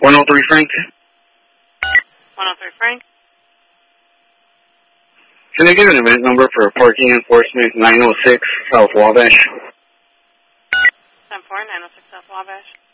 103 Frank. 103 Frank. Can I give an event number for parking enforcement 906 South Wabash? 10-4, 906 South Wabash.